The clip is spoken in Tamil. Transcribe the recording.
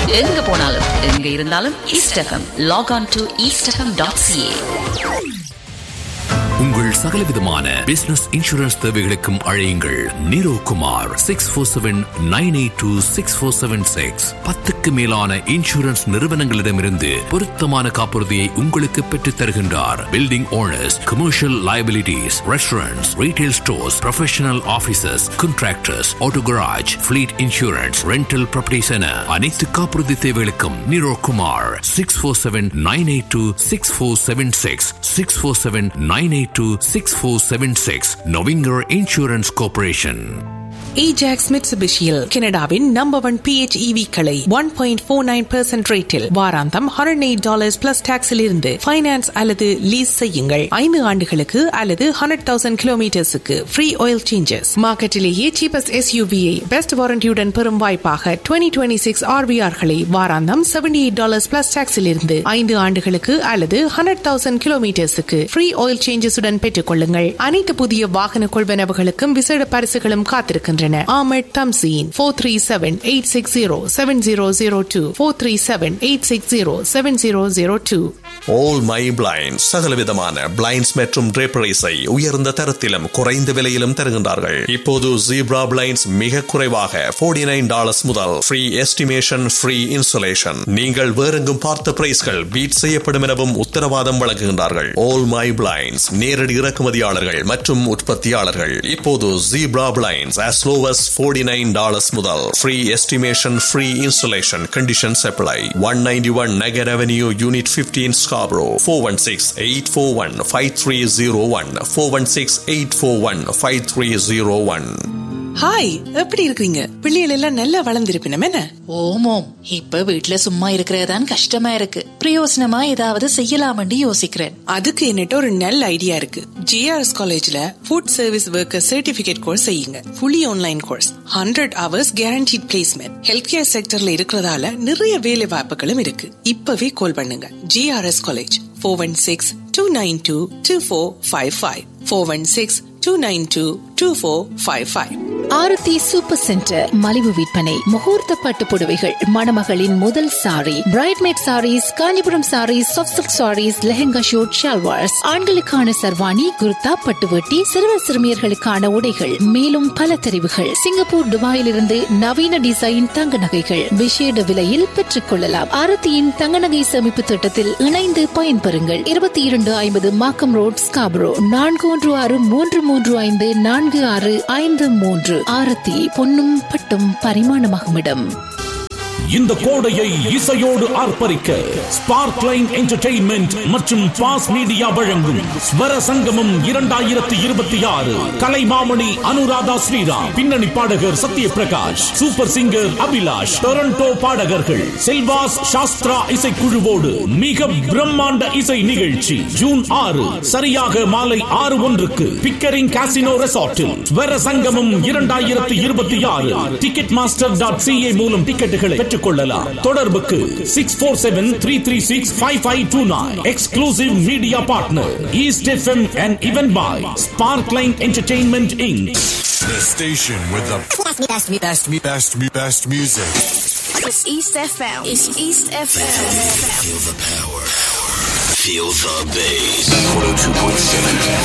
எங்க போனாலும் எங்க இருந்தாலும் east FM. Lock on to eastfm.ca. உங்கள் சகலவிதமான பிசினஸ் இன்சூரன்ஸ் தேவைகளுக்கும் அழையுங்கள் நீரோ குமார் 647-982-6476. 10க்கு மேலான இன்சூரன்ஸ் நிறுவனங்களிடமிருந்து பொருத்தமான காப்புறுதியை உங்களுக்கு பெற்றுத் தருகின்றார். Building owners, commercial liabilities, restaurants, retail stores, professional offices, contractors, auto garage, fleet insurance, rental properties என அனைத்து காப்புறுதி தேவைகளுக்கும் நீரோ Kumar 647-982-6476. 647-982-6476. Novinger Insurance Corporation. Ajax Mitsubishiயில் கனடாவின் நம்பர் 1 PHEV களை 1.49% ரேட்டில் வாராந்தம் $108 பிளஸ் டாக்ஸில் இருந்து ஃபைனான்ஸ் அல்லது லீஸ் செய்யுங்கள். 5 ஆண்டுகளுக்கு அல்லது 100,000 கிலோமீட்டர்ஸுக்கு free oil changes. மார்க்கெட்டிலேயே cheapest SUV-ஐ best வாரண்டியுடன் பெறும் வாய்ப்பாக 2026 RVR-களை வாராந்தம் $78 பிளஸ் டாக்ஸில் இருந்து 5 ஆண்டுகளுக்கு அல்லது 100,000 கிலோமீட்டர்ஸுக்கு ஃப்ரீ ஆயில் சேஞ்சஸுடன் பெற்றுக் கொள்ளுங்கள். அனைத்து புதிய வாகன கொள்வனவுகளுக்கும் விசேட பரிசுகளும் காத்திருக்கின்றன. Ahmed Tamzeen 437-860-7002 437-860-7002. All My Blinds சகலவிதமான blinds மற்றும் draperies-ஐ உயர்ந்த தரத்திலும் குறைந்த விலையிலும் தருகின்றார்கள். இப்போது Zebra Blinds மிக குறைவாக $49 முதல் ஃப்ரீ எஸ்டிமேஷன், ஃப்ரீ இன்சுலேஷன். நீங்கள் வேறெங்கும் பார்த்த பிரைஸ்கள் பீட் செய்யப்படும் எனவும் உத்தரவாதம் வழங்குகின்றார்கள். All My Blinds நேரடி இறக்குமதியாளர்கள் மற்றும் உற்பத்தியாளர்கள். இப்போது Zebra Blinds as low as $49 முதல் free estimation, free insulation. Conditions apply. 191 Nagar Avenue, Unit 15, Scarborough. 416-841-5301. 416-841-5301. Hi, எப்படி இருக்கீங்க? பிள்ளைகள் எல்லாம் நல்லா வளர்ந்திருப்பினம் என்ன? ஓமோம், இப்ப வீட்ல சும்மா இருக்கிறதான் கஷ்டமா இருக்கு. பிரயோசனமா ஏதாவது செய்யலாம்னு யோசிக்கிறேன். அதுக்கு என்கிட்ட ஒரு நல்ல ஐடியா இருக்கு. JRS காலேஜ்ல food service worker certificate course செய்யுங்க. Fully online course, 100 hours guaranteed placement. Health care செக்டர்ல இருக்கிறதால நிறைய வேலை வாய்ப்புகளும் இருக்கு. இப்பவே கால் பண்ணுங்க. JRS college 416-292-2455. 416-292-2455. ஆரத்தி சூப்பர் சென்டர் மலிவு விற்பனை. முகூர்த்த பட்டு புடவைகள், மணமகளின் முதல் sorry, பிரைட்மேட் saris, Kanchipuram saris, soft silk saris, lehenga shoot, shalwars, ஆண்களுக்கான சர்வாணி, குர்தா, பட்டுவட்டி, சிறுவர் சிறுமியர்களுக்கான உடைகள், மேலும் பல தெரிவுகள். சிங்கப்பூர், துபாயிலிருந்து நவீன டிசைன் தங்க நகைகள் விசேட விலையில் பெற்றுக் கொள்ளலாம். ஆரத்தியின் தங்க நகை சேமிப்பு திட்டத்தில் இணைந்து பயன்பெறுங்கள். 2250 மார்க்கம் ரோட், ஸ்காபரோ. 4163354653. ஆரத்தி பொன்னும் பட்டும் பரிமாணமாகும் இடம். இந்த கோடையை இசையோடு ஆர்ப்பரிக்க ஸ்பார்க்லைன் என்டர்டெயின்மெண்ட் மற்றும் பாஸ் மீடியா வழங்கும் ஸ்வர சங்கமம் 2026. கலைமாமணி அனுராதா ஸ்ரீராம், பின்னணி பாடகர் Sathyaprakash, super singer Abhilash, Toronto பாடகர்கள் செல்வாஸ் சாஸ்திரா இசைக்குழுவோடு மிக பிரம்மாண்ட இசை நிகழ்ச்சி ஜூன் 6 சரியாக மாலை 6:01 பிக்கரிங் காசினோ ரெசார்ட்டில் ஸ்வர சங்கமம் 2026. ticketmaster.ca மூலம் டிக்கெட்டுகளை பெற்றுக் கொள்ளலாம். தொடர்புக்கு 647-336-5529. Exclusive media partner east FM and event by Sparkline Entertainment Inc. The station with the best music. It's East FM. It's East FM. Feel the power. Feel the bass. 102.7